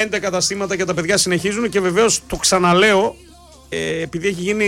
5 καταστήματα και τα παιδιά συνεχίζουν και βεβαίως το ξαναλέω, επειδή έχει γίνει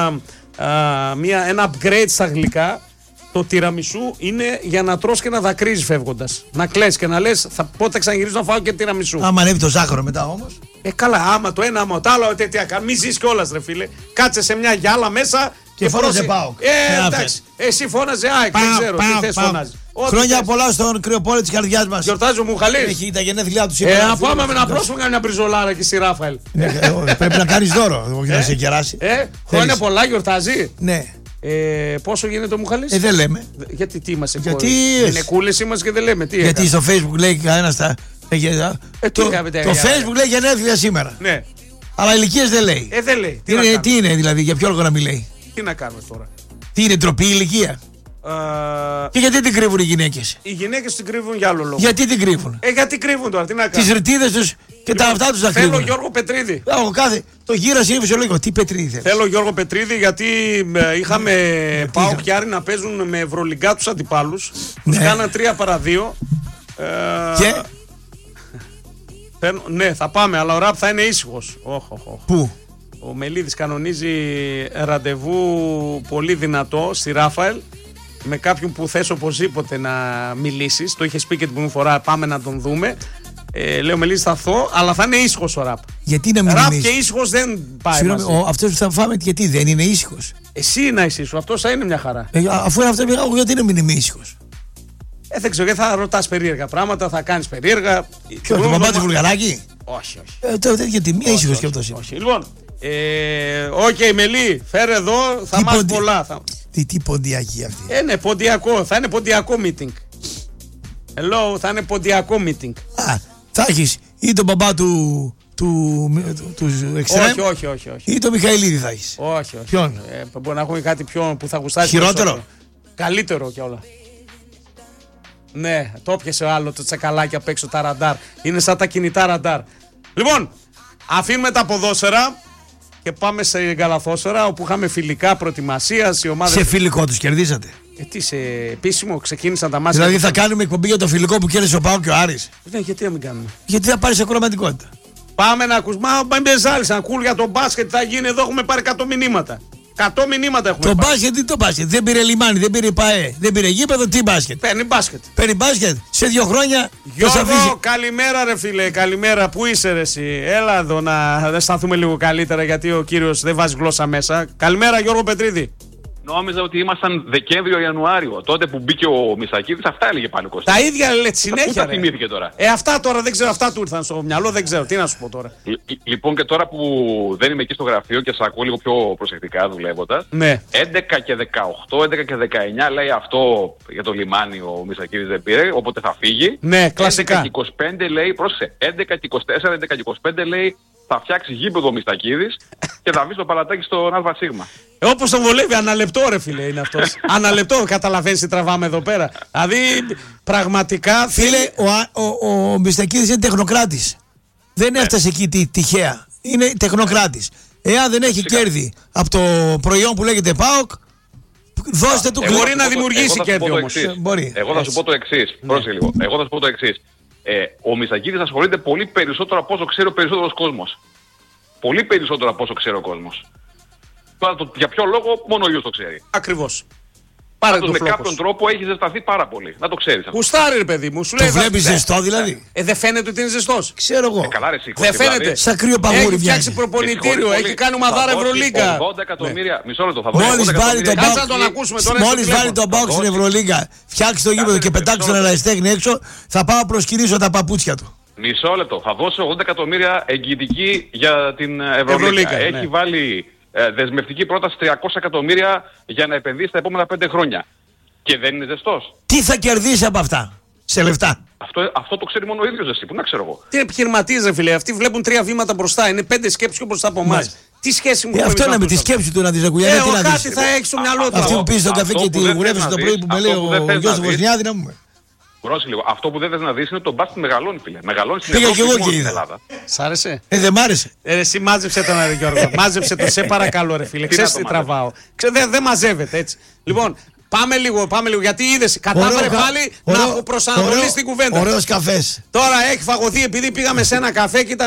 ένα upgrade στα γλυκά, το τιραμισού είναι για να τρως και να δακρύζεις φεύγοντας. Να κλαις και να λες πότε ξαναγυρίζω να φάω και τιραμισού. Άμα ανέβει το ζάχαρο μετά όμως. Καλά, άμα το ένα, άμα το άλλο, τι κάνει. Μη ζεις κιόλας, ρε φίλε. Κάτσε σε μια γυάλα μέσα και φώναζε ΠΑΟΚ. Εντάξει. Εσύ φώναζε ΑΕΚ, δεν ξέρω τι θες φώναζε. Χρόνια πολλά στον κρυοπόλη της καρδιάς μας. Γιορτάζει ο Μουχαλής. Έχει τα γενέθλιά του σήμερα. Να πάμε να πρόσουμε μια μπριζολάρα εκεί στη Ράφαελ. Πρέπει να κάνεις δώρο, όχι να σε κεράσει. Χρόνια πολλά, γιορτάζει. Ναι. Πόσο γίνεται ο Μουχαλής? Δεν λέμε. Γιατί τι είμαστε? Γιατί είναι κούλες είμαστε και δεν λέμε. Γιατί στο Facebook λέει κανένας το Facebook λέει γενέθλια σήμερα. Ναι. Αλλά ηλικίες δεν λέει. Δεν λέει. Τι είναι δηλαδή, για ποιο λόγο να μην λέει? Τι να κάνουμε τώρα? Τι είναι, ντροπή ηλικία? Και γιατί την κρύβουν οι γυναίκες? Οι γυναίκες την κρύβουν για άλλο λόγο. Γιατί την κρύβουν? Γιατί κρύβουν τώρα, τι να κάνουν? Τις ρητίδες τους και τα αυτά τους να κρύβουν. Θέλω Γιώργο Πετρίδη. Το γύρας είναι φυσιολογικό. Τι Πετρίδη θέλεις? Θέλω Γιώργο Πετρίδη, γιατί είχαμε ΠΑΟΚ και Άρη να παίζουν με ευρωλιγκά τους αντιπάλους. Τους κάναν 3-2. Και ναι, θα πάμε, αλλά ο Ραπ θα είναι ήσυχος. Πού? Ο Μελίδης κανονίζει ραντεβού πολύ δυνατό στη Ράφαελ με κάποιον που θες οπωσδήποτε να μιλήσεις. Το είχες πει και την προηγούμενη φορά, πάμε να τον δούμε. Λέω Μελίδης θα έρθω, αλλά θα είναι ήσυχος ο Ραπ. Γιατί να μην Ραπ είναι και ήσυχος δεν πάει μαζί. Αυτός που θα φάμε γιατί δεν είναι ήσυχος? Εσύ να είσαι ήσυχος, αυτός θα είναι μια χαρά. Αφού είναι αυτό, γιατί να μην είμαι ήσυχος? Δεν ξέρω, γιατί θα ρωτάς περίεργα πράγματα, θα κάνεις περίεργα. Ποιο, τον μπαμπά του Βουλγαράκη? Όχι. Γιατί μία ήσυχος και αυτός είναι. Λοιπόν, Μελί, φέρε εδώ, θα μάθει πολλά. Τι ποντιακή αυτή? Ναι, ποντιακό, θα είναι ποντιακό meeting. Hello, θα είναι ποντιακό meeting. Θα έχεις ή τον μπαμπά του Εξτρέμ. Όχι. Ή τον Μιχαηλίδη θα έχεις. Όχι. Ποιον? Μπορεί να έχουμε κάτι πιο που θα γουστάσει. Χειρότερο? Καλύτερο κιόλα. Ναι, το πιασε ο άλλο το τσακαλάκι απ' έξω τα ραντάρ. Είναι σαν τα κινητά ραντάρ. Λοιπόν, αφήνουμε τα ποδόσφαιρα και πάμε σε γκαλαθόσφαιρα όπου είχαμε φιλικά προετοιμασίας. Σε φιλικό τους κερδίσατε? Τι σε επίσημο, ξεκίνησαν τα μάτια. Δηλαδή θα κάνουμε εκπομπή για το φιλικό που κέρδισε ο ΠΑΟΚ και ο Άρης? Ναι, γιατί να μην κάνουμε? Γιατί θα πάρεις ακροματικότητα. Πάμε να ακούσουμε. Μπαμπε ζάλισαν, ακούν για τον μπάσκετ, θα γίνει εδώ. Έχουμε πάρει 100 μηνύματα. 100 μηνύματα έχουμε. Το μπάσκετ, τι το μπάσκετ? Δεν πήρε λιμάνι, δεν πήρε ΠΑΕ, δεν πήρε γήπεδο, τι μπάσκετ? Παίρνει μπάσκετ. Παίρνει μπάσκετ. Σε 2 χρόνια. Γιώργο, καλημέρα ρε φίλε, καλημέρα. Πού είσαι ρε εσύ? Έλα εδώ να αισθανθούμε λίγο καλύτερα, γιατί ο κύριος δεν βάζει γλώσσα μέσα. Καλημέρα Γιώργο Πετρίδη. Νόμιζα ότι ήμασταν Δεκέμβριο-Ιανουάριο. Τότε που μπήκε ο Μισακίδης, αυτά έλεγε πάλι ο Κώστας. Τα ίδια λέτε συνέχεια. Πού τα θυμήθηκε τώρα? Αυτά τώρα δεν ξέρω, αυτά του ήρθαν στο μυαλό, δεν ξέρω. Τι να σου πω τώρα. Λοιπόν, και τώρα που δεν είμαι εκεί στο γραφείο και σας ακούω λίγο πιο προσεκτικά δουλεύοντας. Ναι. 11 και 18, 11 και 19 λέει αυτό για το λιμάνι ο Μισακίδης δεν πήρε, οπότε θα φύγει. Ναι, κλασικά. 11 και 25 λέει, πρόσεχε, 11 και 24, 11 και 25 λέει θα φτιάξει γήπεδο ο Μιστακίδης και θα βρει το παλατάκι στον ΑΣ. Όπως τον βολεύει, αναλεπτό ρε φίλε είναι αυτός. Αναλεπτό, καταλαβαίνεις τι τραβάμε εδώ πέρα. Δηλαδή, πραγματικά φίλε, ο Μιστακίδης είναι τεχνοκράτης. Δεν έφτασε εκεί τυχαία. Είναι τεχνοκράτης. Εάν δεν έχει κέρδη από το προϊόν που λέγεται ΠΑΟΚ, δώστε του μπορεί να δημιουργήσει κέρδη όμως. Εγώ θα σου πω το εξής. Πρόσεχε λίγο. Εγώ θα σου πω το εξής. Ο Μιστακίδης ασχολείται πολύ περισσότερο από όσο ξέρει ο περισσότερος κόσμος. Πολύ περισσότερο από όσο ξέρει ο κόσμος. Για ποιο λόγο, μόνο ο ίδιος το ξέρει. Ακριβώς. Με κάποιον τρόπο έχει ζεσταθεί πάρα πολύ. Να το ξέρεις αυτό. Κουστάρει ρε παιδί μου. Σου λέει, το βλέπεις ζεστό δηλαδή? Δεν φαίνεται ότι είναι ζεστός? Ξέρω εγώ. Καλά, ρε, δεν φαίνεται. Δηλαδή. Σαν κρύο παγούρι. Έχει φτιάξει προπονητήριο, έχει κάνει ομαδάρα Ευρωλίγκα. 80 εκατομμύρια. Μισό λεπτό θα δώσει. Μόλις βάλει τον ΠΑΟΚ στην Ευρωλίγκα, φτιάξει το γήπεδο και πετάξει τον ερασιτέχνη έξω, θα πάω να προσκυνήσω τα παπούτσια του. Μισό λεπτό. Θα δώσει 80 εκατομμύρια εγγυητική για την Ευρωλίγκα. Έχει βάλει δεσμευτική πρόταση 300 εκατομμύρια για να επενδύσει τα επόμενα 5 χρόνια. Και δεν είναι ζεστός. Τι θα κερδίσει από αυτά, σε λεφτά? Αυτό το ξέρει μόνο ο ίδιος εσύ, πού να ξέρω εγώ. Τι επιχειρηματίες ρε φίλε, αυτοί βλέπουν 3 βήματα μπροστά, είναι 5 σκέψεις πιο μπροστά από εμάς. Τι σχέση μου έχει αυτό είναι με τη σκέψη του να τη ζακουλιάνει. Κάτι θα έχει στο μυαλό του. Αυτή που πει στον καφέ και τη γουρεύει το πρωί που με λέει ο γιος του Βοσνιάδη να μου. Πρόσεχε λίγο. Αυτό που δεν θες να δεις είναι το μπάσκετ μεγαλώνει, φίλε. Μεγαλώνει στην Ευρώπη, και εγώ και στην Ελλάδα. Σ' άρεσε? Δεν μ' άρεσε. Εσύ μάζεψε τον ρε Γιώργο. Μάζεψε τον, σε παρακαλώ ρε φίλε. Ξέρεις τι τραβάω. Δεν μαζεύεται έτσι. Λοιπόν, Πάμε λίγο, γιατί είδες, κατάφερε πάλι να προσανατολίσει την κουβέντα. Ωραίος καφές. Τώρα έχει φαγωθεί επειδή πήγαμε σε ένα καφέ και